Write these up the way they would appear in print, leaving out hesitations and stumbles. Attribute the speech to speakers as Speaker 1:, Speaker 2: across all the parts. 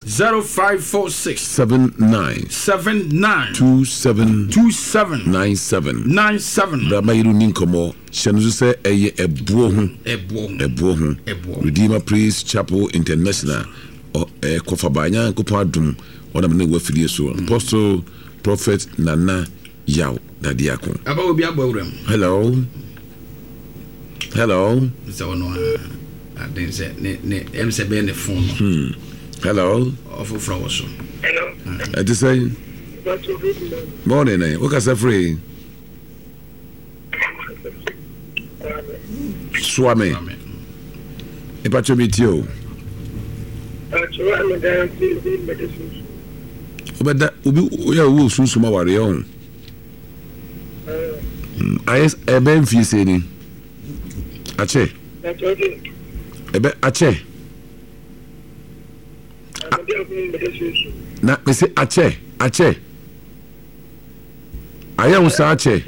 Speaker 1: 0546
Speaker 2: 79 27 97 Brama yiru ninkomo shenu se eye ebuo ho Redeemer Praise Chapel International kofabanya nkopon adum ona me na wafidie so Apostle Prophet Nana Yaw Dadiako
Speaker 1: aba obi abawuram.
Speaker 2: Hello
Speaker 1: So no I didn't say ne em se be ne phone.
Speaker 2: Hello
Speaker 1: Of flower so.
Speaker 3: Hello.
Speaker 2: I just say morning what can say free Swami Epacho mitio Obeda ubi ya wo sunsun ware on ayes ebe mfi se ni ache ebe ache na me say ache aya usa ache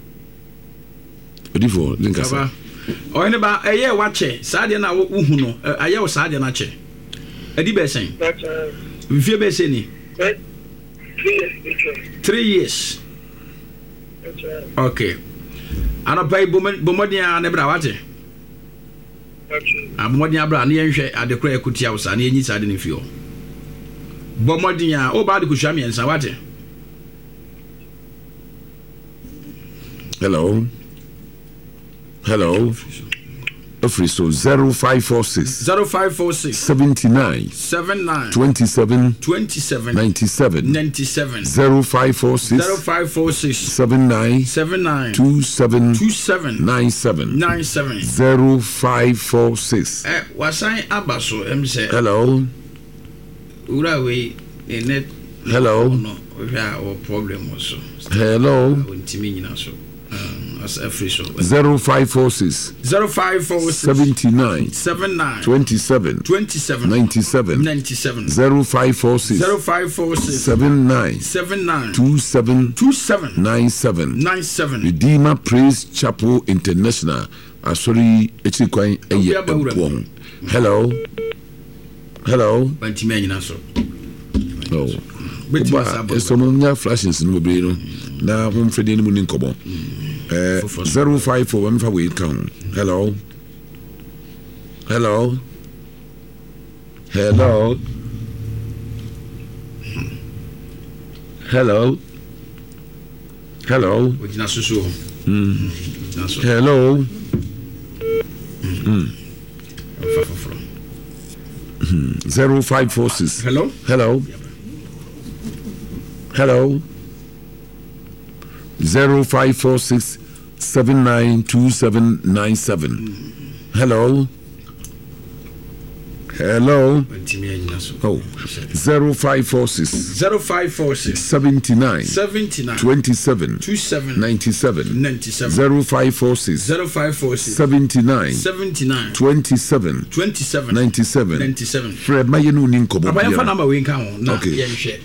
Speaker 2: odifo linkasa
Speaker 1: o ne ba eye wache saade na wo hu no aya usa na che edi be sen mfie be sen ni 3 years okay ana pai bomodia ne bra wate abomodia bra na yenhwe adekora ekutia usa na yenyi saade ne fio bomodia o ba de kuhwa me ensa wate.
Speaker 2: Hello Free so 0546 79 27 97 0546 79 27 97 0546
Speaker 1: wasan abaso em say
Speaker 2: hello
Speaker 1: ura we net
Speaker 2: hello
Speaker 1: no we have a problem also
Speaker 2: hello
Speaker 1: ntimi nyina so as a free show
Speaker 2: 0546 79 27 97 0546 79 27 97 Redeemer Praise Chapel International asori echikwan eye ebuo hello
Speaker 1: ntimi nyina so
Speaker 2: no so no flashes no be no na hom fede ni mu ni nkobo 054 when we come hello
Speaker 1: ojina susu
Speaker 2: hello 0546 hello 0546 792797 hello 0546 79 27 97 0546 79 27 97 Fred Mayenu Ninkobo
Speaker 1: abaya number we kan ho na ye hwe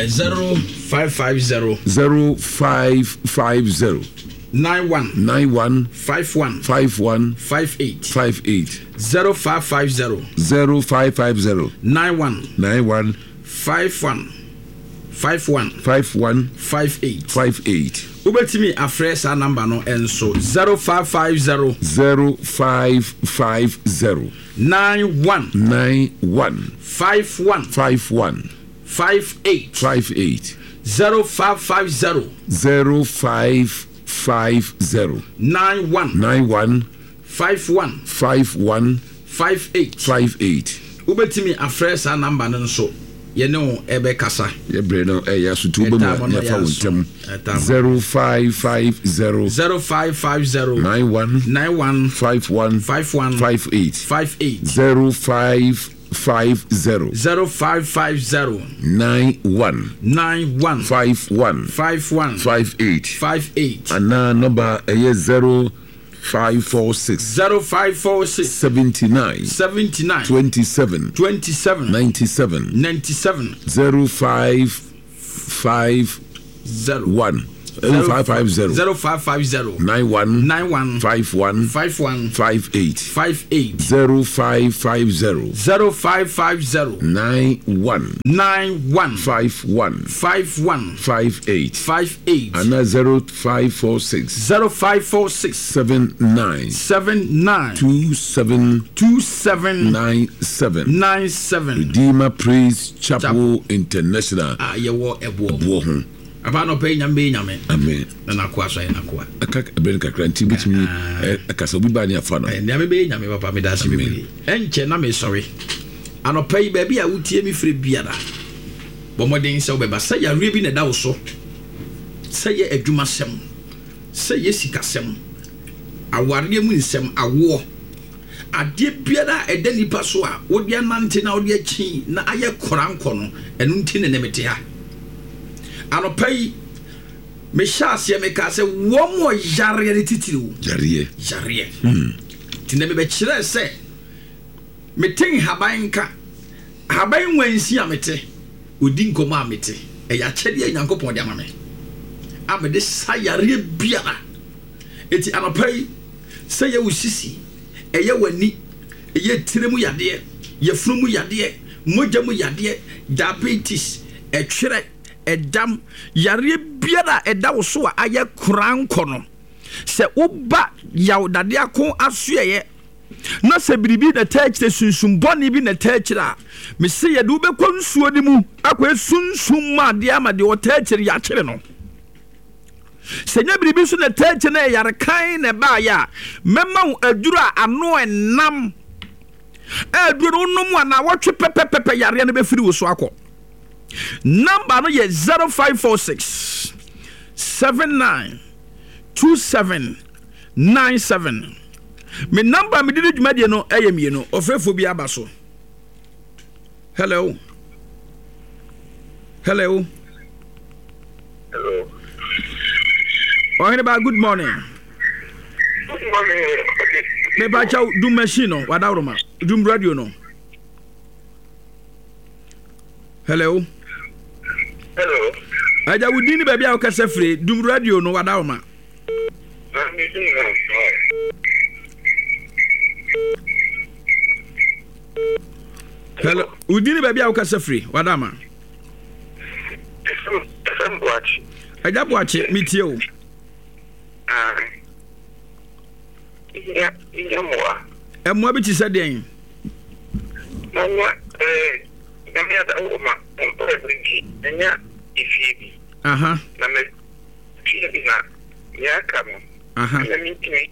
Speaker 1: 0550 91 51 58 0550 91 51 58 ubetimi afresh a number no enso 0550 91 51 58 0550 91 51 58 ubetimi afresh a number no nso ye no ebe kasa
Speaker 2: ye bre no ya so tubo ma ya fa wontem 0550 91 51 58 0550 91 51 58 and now number 0546 79 27 97 0551 0550
Speaker 1: 0550
Speaker 2: 91
Speaker 1: 91
Speaker 2: 51
Speaker 1: 51
Speaker 2: 58
Speaker 1: 58
Speaker 2: 0550
Speaker 1: 0550
Speaker 2: 91
Speaker 1: 91
Speaker 2: 51
Speaker 1: 51
Speaker 2: 58
Speaker 1: 58
Speaker 2: and 0546
Speaker 1: 0546
Speaker 2: 79
Speaker 1: 79
Speaker 2: 27
Speaker 1: 27
Speaker 2: 97
Speaker 1: 97
Speaker 2: Redeemer Praise Chapel International.
Speaker 1: Yewo ebo aba no pay nyambe nyame
Speaker 2: amen
Speaker 1: na nakwa so nakwa
Speaker 2: aka ben kakra nti bitimi akasa obi ba ne afa no
Speaker 1: nyame be nyame papa me da se be enche na me sorry anopay ba bi a wutie mi fire biara bo modern se obeba se ya re bi na da wo so se ye adwuma sem se ye sika sem aware mu nsem awo ade biara eda nipa so a wodi anante na wodi achi na aye koranko no enu nti ne mete ha anopay me shaase me ka se wo mo yare ne titiriwo yare ti ne me be kire se metin haban ka haban wansi amete odi nkomo amete e ya kyede nyankopon de amame amede sayare biara eti anopay se ye usisi eye wani eye tiremu yade ye funumu yade mojamu yade diabetes etwere edam yare biara eda wo so a aye kranko no se woba yaw dade akon asoye na se biribi na tachire sunsum boni bi na tachira me se ye du be konsuo ni mu akwa sunsum ma de ama de o tachire ya kire no se nya biribi so na tachire na yare kan na ba ya mema adura ano enam aduru no mu na wotwe pepepepe yare na be firi wo so akọ number no ye 0546 79 27 97 me number me didi dwumadie no eyemie no ofrefo bi abaso hello hello oh anybody good morning me ba chaw dum machine no wadawroma dum radio no hello aja wudini baby a kasa free dum radio no wadawroma hello udini baby a kasa free wadama aja boache mitie o emwa bi ti se den aha
Speaker 3: na me tie bi na ya kamo
Speaker 1: aha
Speaker 3: na mi tie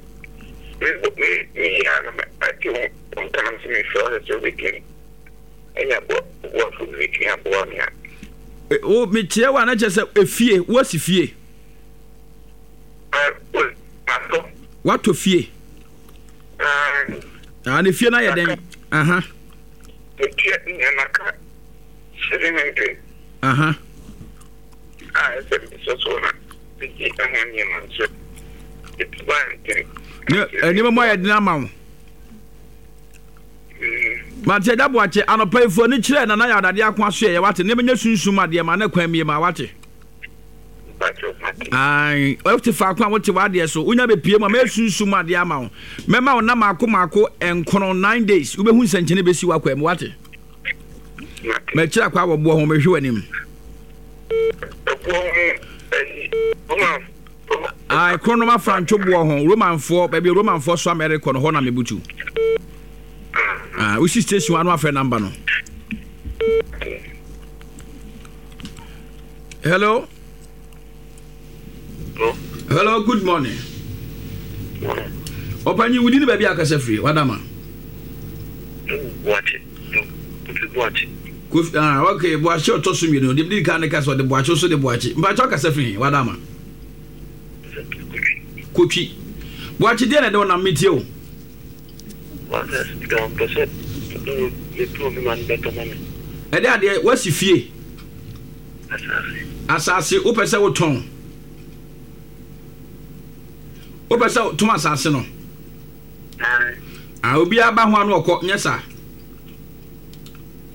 Speaker 3: me ya na me ati on kana me so so weekend enya bo for weekend ya bo nya
Speaker 1: o me tie wa na chese efie wo si fie what to fie ne fie na ye den aha
Speaker 3: tie nya na ka 700
Speaker 1: aha
Speaker 3: so na bigi ahanye man so it's one
Speaker 1: ni mo ya dina ma wo ma te da boache anopayfo ni kire na ya dade akwa so ye wate ne menya sunsum ade ma na kwan mie ma wate ai wate fa akwa wate wade so unya be pie ma sunsum ade ama wo mema wo na mako enkono 9 days ube hu nsanchene be si wa kwa me wate me kire akwa wo bo ho me hwe anim ai kronoma francho bo ho romanfo baby romanfo so America no ho na mebutu we see station one after number no hello hello good morning open you within baby akase free wadama
Speaker 3: watch
Speaker 1: okay boache otosumi no de bi kan ka so de boache so de boache mbacho akase free wadama Kochi boache de na de na metie o ede ade wasi fie asase o pese wo ton o pese ton asase no obi aba ho anu okọ nyesa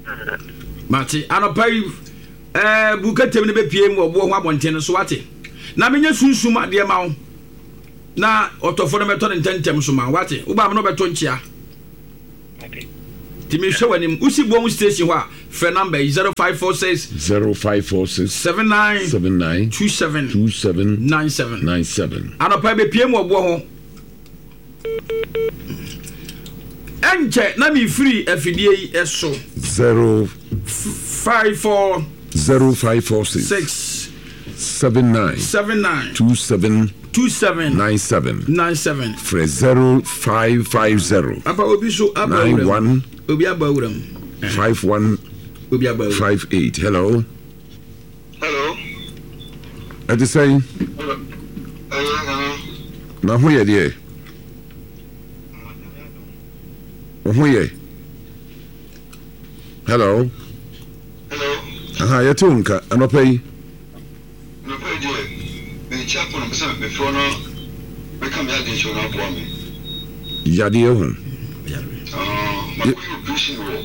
Speaker 1: mati anopai bukatem ne be pie mu obo ho abonten so wate na menye sunsuma de ma wo na otofo no meto ne ntentem so ma wate wo ba me no beto nchia timi hwe wanim usi bo station ho a phone number 0546 79 27 anopa be pie mu obo ho enche na mi free afidie yi eso 0546 79 27
Speaker 2: for 0550
Speaker 1: apa obi so aba
Speaker 2: 91
Speaker 1: obi aba wuram
Speaker 2: 51
Speaker 1: obi aba
Speaker 2: 58 hello at the same na ho ye de hello aha ya tunka anopai
Speaker 4: chapel no pesa before no we come here dey show na bo me
Speaker 2: yade ho
Speaker 4: ma ko pushing wo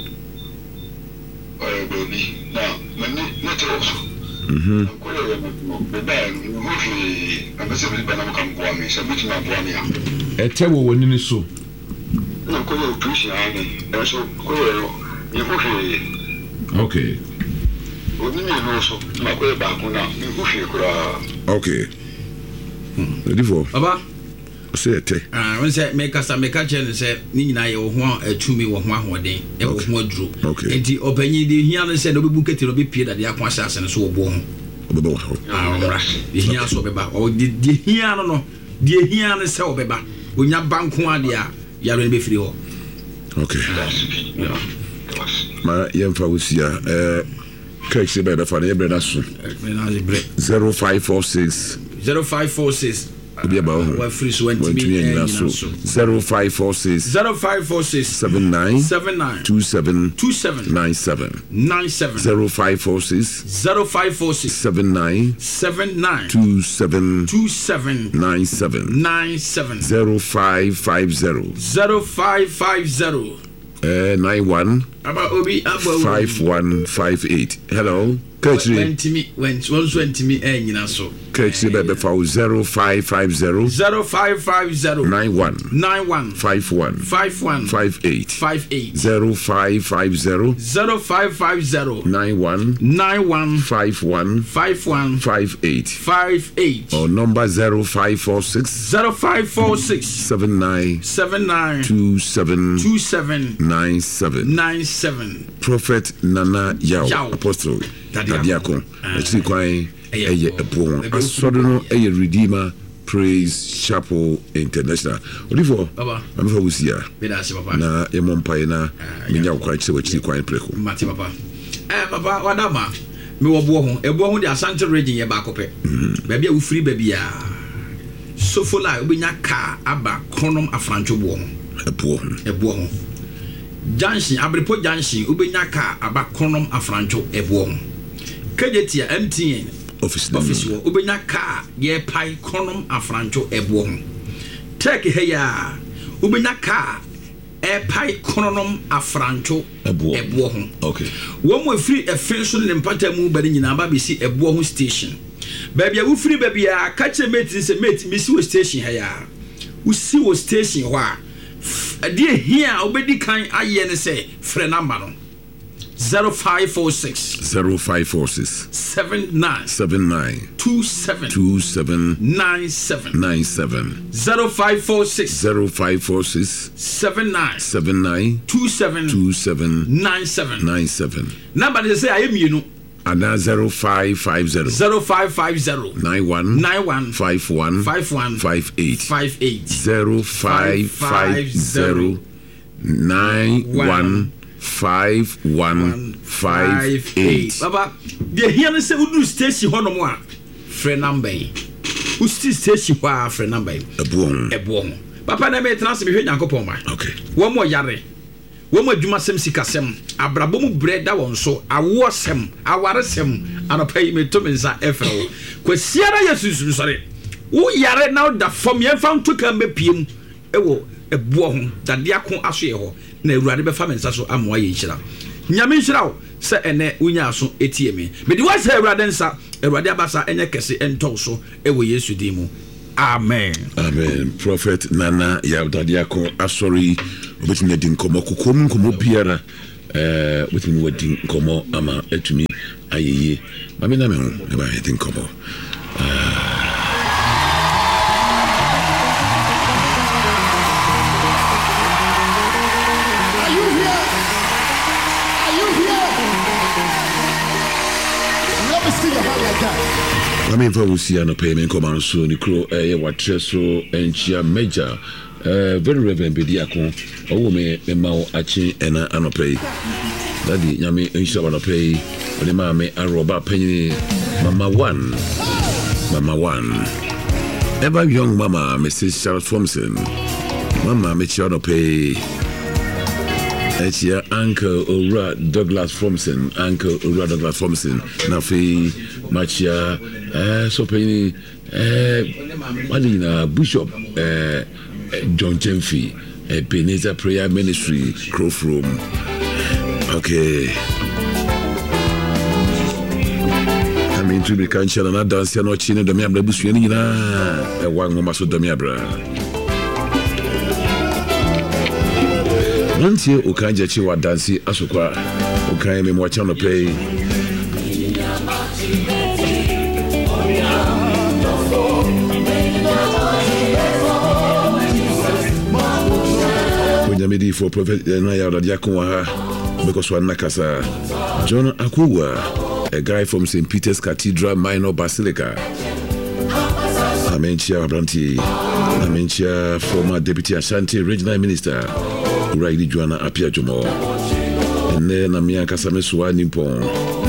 Speaker 4: baby na mani na troso ko le mo be ba mo fi amese bi ba na mo kan bo me se bi ma bo me ya
Speaker 2: ete wo woni ni so
Speaker 4: na ko le pushing ani e so ko le ni ko fi
Speaker 2: okay
Speaker 4: oni ni no so ma ko ba ko na ni ko fi kura
Speaker 2: okay ready for
Speaker 1: baba
Speaker 2: say ete
Speaker 1: when say make chen say ni nyina ye wo ho atumi wo ho ahoden e wo ho aduro enti opanyi de hia no say no bebu kete no be pie da de akwa asase no so wo bo ho
Speaker 2: obeba wo ho
Speaker 1: de hia so beba o de hia no de hia no say obeba onya banko ade a yaro ne be firi ho
Speaker 2: okay ma yemfa wusia kekse be da fa ne breda so 0546 obi aba ho
Speaker 1: wa free so antimi
Speaker 2: 0546 79 27 97 0546 79 27 97 0550 91
Speaker 1: about obi abo
Speaker 2: 5158 hello Kechri
Speaker 1: wentimi wonso antimi nyina so
Speaker 2: Kechri bebe fa 0550 91 51 58 0550 91 51 58 or number 0546 79 27 97 Prophet Nana Yao Apostle Tadiako actually kwai eye ebo asodo no eye Redeemer Praise Chapel International odifo
Speaker 1: baba
Speaker 2: amfa wusia
Speaker 1: bedase papa
Speaker 2: na emompai na menya kwa kire wachiri kwai preko
Speaker 1: mate papa papa wadama me wobo ho ebo ho de Asante region ye ba kope ba bia wo free ba bia sofola obenya ka aba kronom afrancho bo ho ebo ho Janshi Abripo Janshi ubenya ka aba kronom afrancho ebo ho Kejetia MTN office wo ubenya ka ye pai kronom afrancho ebo ho Tek heya ubenya ka e pai kronom afrancho ebo ho
Speaker 2: okay
Speaker 1: wo mo free e fin so ne mpata mu bari nyina ba besi ebo ho station babia wo free babia ka che mate se mate misi wo station heya wo si wo station ho a die here obedi kan aye ne say free number no 0546 79 27 97 0546 79 27 97 number they say I am you
Speaker 2: and 0550 91 51 58 0550 91 5158
Speaker 1: baba de here say udu station hono mo a free number u station ho a free number ebo papa na me trans me hwe Nyankopon ma
Speaker 2: okay
Speaker 1: wo mo yare wo mo adwuma sem sikasem abrabo mu breda won so awo sem aware sem anopai me to me nsa efro kwasiara yesu sore wo yare na da fam ye fa nto kan be piem ewo ebo ho dade akon aso ye ho na awurade be fa me nsa so amoa ye nhira nyame nhira wo se ene unya aso etie me de wa se awurade nsa Erwade abasa enye kese ento so ewo Yesu din mu. Amen.
Speaker 2: Amen. Prophet Nana Yabdadiako asori obetumi adi nkomo kokom nkomo biara obetumi wadi nkomo ama etumi ayeye. Mame na me ho e ba adi nkomo. Mami mfa wusia no pay me nkoman so ni kro watre so enchia major very reverend Bediako owo me mawo achi ena anopay daddy nyame enchia anopay oni ma me aroba panyi mama one ever young mama Mrs. Charles Thompson mama me chi anopay Echia Uncle Ura Douglas Thompson na fi machia so penny Malina Bishop John Chemfi Ebenezer Prayer Ministry Croft Room. Okay, I mean to be cancer and dance no chine do me abra busu ni na wan ho maso do me abra. Nanti ukanja chi wa dance asokwa ukan me mo cha no pay. Medi for Prophet Naya Radiakonwa because one nakasa John Akuwa, a guy from St. Peter's Cathedral Minor Basilica. Amenchia Abranti, Amenchia former Deputy Ashanti Regional Minister Uraidi Joanna Apia Jomo, and then Amia Kasameswa Nippon.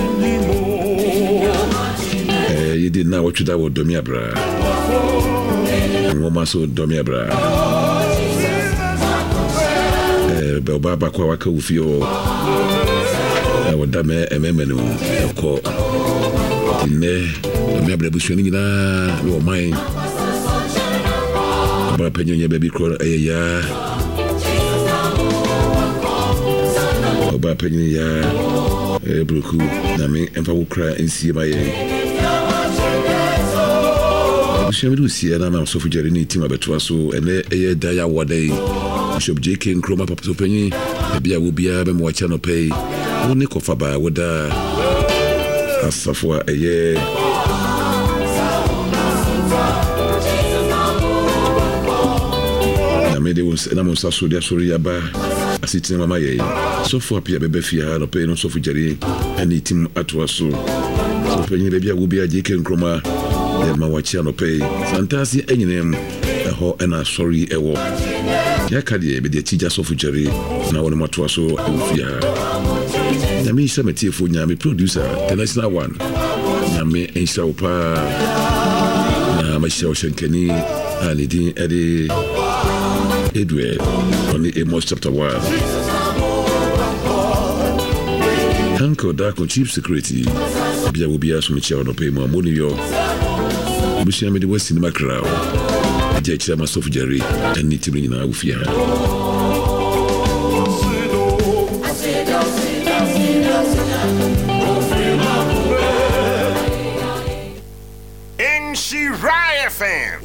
Speaker 2: You did not watch that with Domiabra and Womaso Domiabra. Baba kwa waka ufio wadame ememenu ko ine me abrebusu ni na wo mai baba penyo nye baby kro ya baba penyo ya bruku na me emfa wo kra ensie baye abushemedu sie na ma so fujari ni tima beto so ene eye da ya wodai Bishop J.K. Nkrumah Papa Sopenyi ebia wo bia be mo wacha no pay wo ne kofa ba woda asafo eye na me de wons na mo saso dia sori aba asitin mama ye so fo apia bebe fia no pay no so fujari ani tim atwa so Sopenyi bia wo bia J.K. Nkrumah ya ma wacha no pay santasi enyinem ho ena sorry ewo yakade be de tija so fujari na wona matwa so ufia na me se metifo nyame producer the national one na me ensa opa na ma show shenkani ani din ede Edward on the Amos chapter 1 Uncle Darko chief security bia wo bia so me chair no pay mo amoni yo bushia me de west in macrao Jechira masofu jari and nitibini na ufia.
Speaker 5: In Shirai FM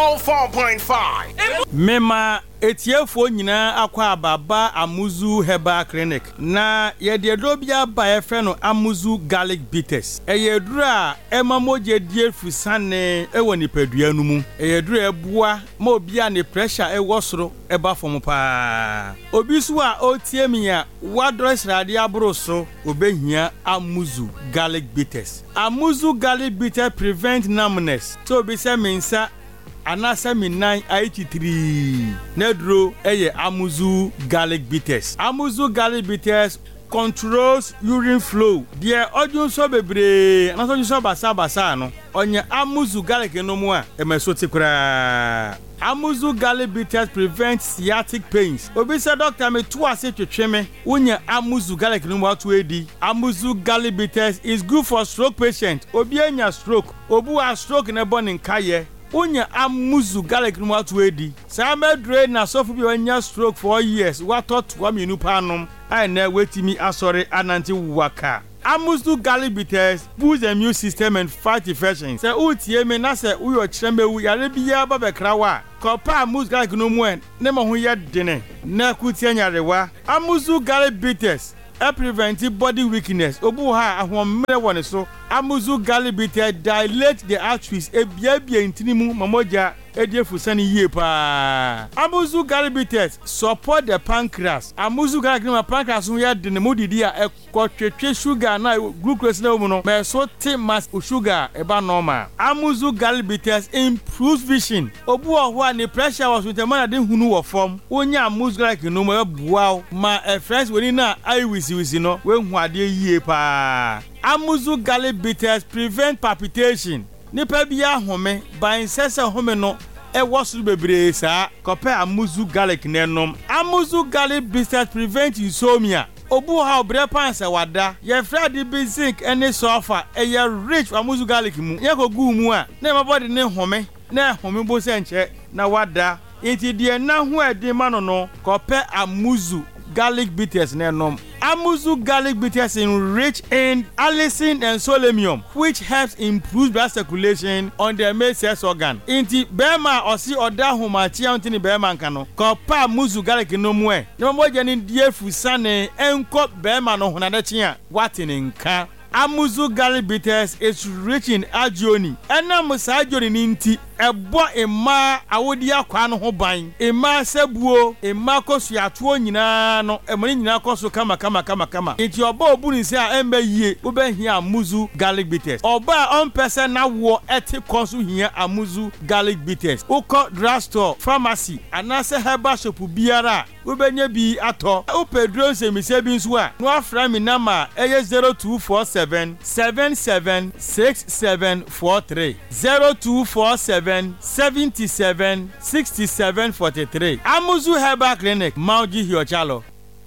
Speaker 5: 104.5
Speaker 6: Mema etiefo nyina akwa baba Amuzu Herbal Clinic na yededro bia ba efre no Amuzu Garlic Bitters eyedru a emamoje die fusane ewo nipadua nu mu eyedru ebua ma obia ne pressure ewo soro eba fom pa obisu a otiemi a wadres rade abro so obehia Amuzu Garlic Bitters. Amuzu Garlic Bitters prevent numbness so obi se mensa anasa minan IT3 nedro eye Amuzu Garlic Bitters. Amuzu Garlic Bitters controls urine flow. Die odun so bebre anaso so basa no onye Amuzu Garlic no mu a emeso tikura. Amuzu Garlic Bitters prevents sciatic pains. Obi say doctor me to ase twetweme unya Amuzu Garlic no mu atu edi. Amuzu Garlic Bitters is good for stroke patient. Obi anya stroke, obu a stroke na born in kaye. Unya Amuzu Garlic no atu edi. Sa medre na sofu bi anya stroke for years. What thought wa minu panom. I na wetimi asore ananti waka. Amuzu garlic bitters boost the immune system and fight infections. Se utie me na se uyo chembe yare biya ba bekrawa. Kopa Amuzu garlic no mu en ne mo ho ye dene. Na kutie nyarewa. Amuzu garlic bitters prevent body weakness. Obu ha ahomre woni so. Amuzu garlic bitters dilate the arteries ebia intinimu mamoja ediefusani yie pa. Amuzu garlic bitters support the pancreas. Amuzu garlic no pancreas no ya de ne modidi a ekotwetwe sugar na glucose na mu no me so te mass sugar eba normal. Amuzu garlic bitters improves vision. Obu ho a ne pressure was with man de hunu wo form. Onya amuzu garlic no mo bua ma friends woni na ai wisi no we hu ade yie pa. Amuzu garlic bitters prevent palpitation. Nipa biya home ba insese home no was bebre sa kope Amuzu garlic nenom. Amuzu garlic bitters prevent insomnia. Obu ha obre panse wada ye frade bi zinc ene sulfur ye rich Amuzu garlic mu ye ko gu mu a na my body ne home na home bo se nche na wada inti de na ho ede ma no kope Amuzu garlic bitters nenom. Amuzu garlic bitters rich in allicin and selenium, which helps improve blood circulation on the male sex organ. Inti bema osi oda humachi antini bema nkano. Kopa Amuzu garlic no mwe. No mo jeni die fusane enko bema no hunadechia watini nka. Amuzu garlic bitters is rich in agioni. Ena musa agioni ninti ebo ema awodi akwa no ho ban. Ema sebuo, ema kosu atuo nyina no, emoni nyina kosu kama. Inti oba obu ni se a embe yie, ube hia Amuzu garlic bitters. Oba on person na wo eti kosu hia Amuzu garlic bitters. Uko drugstore, pharmacy, anase herbal shop biara, ube nye bi ato. Upe drone se mi se bi nso a, no afra mi nama eye 0247 776743 0247 77 6743. Amuzu Herbal Clinic, Mauji Hiochalo.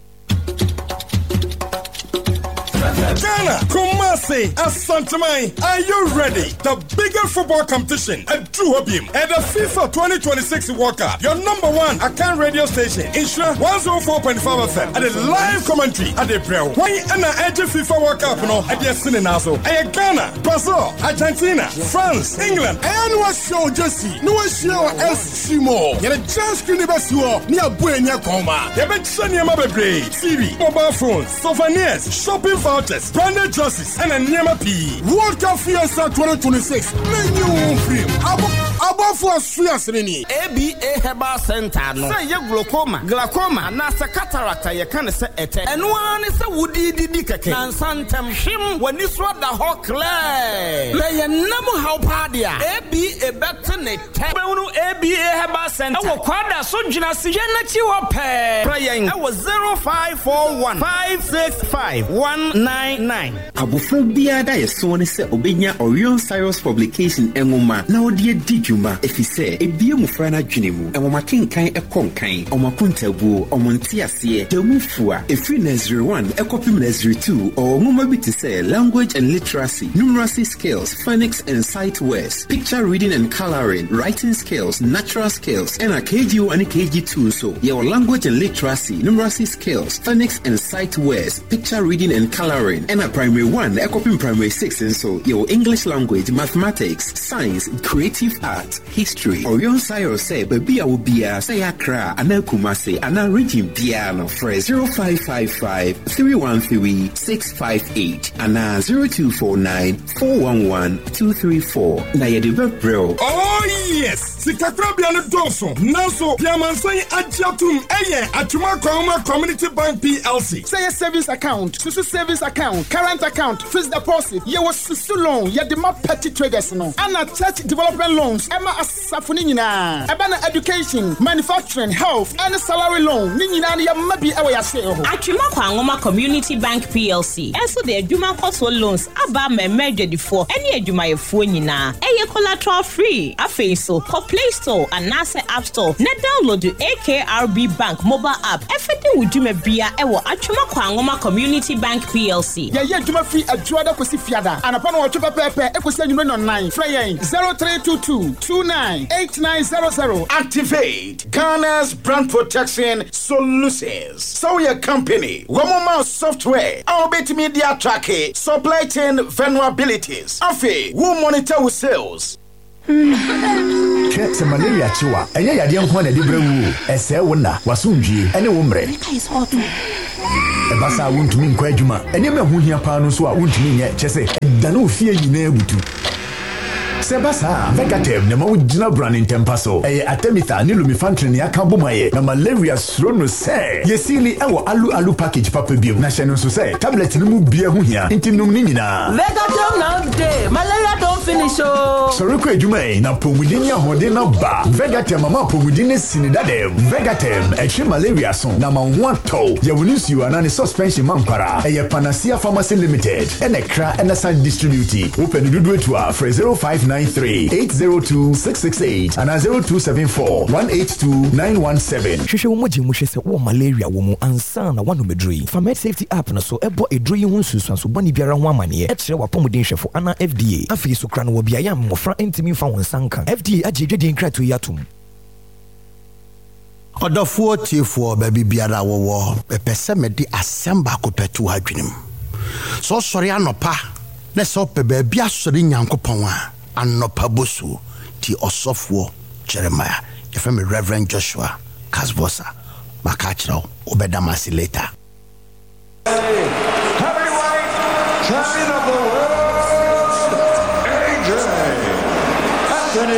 Speaker 7: Ghana, Kumasi, Asantamai, are you ready? The biggest football competition at Duhobim and the FIFA 2026 World Cup. Your number one Akan radio station, Insura 104.5 FM, and a live commentary at the Braille. Why and the FIFA World Cup no at the Sininazo? And Ghana, Brazil, Argentina, France, England, and what show Jesse? No show Simo. You're just university near Buena Coma. You bet Sunny Mabe, TV, mobile phones, souvenirs, shopping vouchers, branded jerseys, and a Nema P. World Cup Fiesta 2026. Menu film. Above for Fiesta.
Speaker 8: ABA Herbal Center. No. Say you glaucoma, nasa cataract. You can say it. And one is a woody didicake. And Santam Shim when you swat the whole clay. Lay a number how pardia. ABA better net. ABA Herbal Center. Our quadra Sujina Sienna you up. Praying. I was 0541 565 199.
Speaker 9: Abofobia da yeso ne se obenya Orion Cyrus publication enwoma na odie dijuma efise ebie mufra na dwenemu enwoma kenkan ekonkan omakuntabu omontiase demufua efri Nursery 1 ekopim Nursery 2 or nwoma bi te se language and literacy, numeracy skills, phonics and sight words, picture reading and coloring, writing skills, natural skills, and a KG1 and KG2 so your language and literacy, numeracy skills, phonics and sight words, picture reading and coloring, and a primary 1 ekopim primary 6 and so your English language, mathematics, science, creative art, history. Orion Cyrus say baby will be a say akra ana kumase ana region piano for 0555 313 658 ana 0249 411 234 na yede bro.
Speaker 7: Oh yes, Sikakrabia no doso nanso piamansan agiatum eye atuma kwama Community Bank PLC
Speaker 10: say a savings account, susu savings account, current account, fixed deposit, ye was susu loan, ye de petty traders no, and church development loans, Emma asafuni nyina, ebana education, manufacturing, health, and salary loan, ni nyina ya mabi ewa ya se ho.
Speaker 11: Atuma kwangoma Community Bank PLC, enso de adwuma koso loans aba memedwe difo, ene adwuma yefo nyina, eye ɛyɛ collateral free. Afei so kɔ Play Store and NASA App Store. Na download the AKRB Bank mobile app. Everything we do me bia ɛwɔ Atwema Kwangoma Community Bank PLC.
Speaker 10: Yeah, juma free adwada kosi fiada. Anapa no watch pepe ekosi anyume no 9. Frey 0322 298900.
Speaker 12: Activate Ghana's brand protection solutions. So your company, Womoma software, our bit media tracking, supply chain vulnerabilities. Afi, who monitor with sales.
Speaker 13: Check the malaria chiwa. Enya yadi nko na dibre wu. Ese wona wasundwie ene wo mre. Ebasa wuntumi nkwa adwuma. Ene me hu hia pa no so a wuntumi nye chese. Dana ofie nyina ebutu. Sebasa Vegatem ne ma wugina brand in tempaso. Atemita ni lumifantrin ya kambomaye. Na malaria srono se. Yesili ewo alu package papa biom. Na shenu so se. Tablet ni mu bia hu hia. Inti num ni nyina.
Speaker 14: Vegatem now day. Malaria don't finish oh.
Speaker 13: Soroko adwuma na pomudini ahode na ba. Vegatem mama pomudini sinidadem. Vegatem etwe malaria so na ma wanto. Ye wonisi wana ne suspension mampara. Panacea Pharmacy Limited. Enekra Enasan Distributi. Open dudu etua for 0593-802-668 and 0274-182-917.
Speaker 15: Hwehwe wo mogye mu hwe se wo malaria wo mu ansa na wano medrui. Famed Safety App na so ebo edrui ho nsusuanso boni biara ho amane e kire wapomuden hwefo ana FDA. Afi so kra no bia ya mmofra ntimi fa won sanka. FDA agye dwedin krato yatum.
Speaker 16: Odofuo tiefo baby biara wo pepese mede asemba kopetu adwenem. So sori anopa na so pe baby asori nyankopon a anopa bosu ti osofo Jeremiah. Yefemi Reverend Joshua Kasbosa. Makachiro obedamasi later.
Speaker 17: Heavyweight champion of the world, AJ.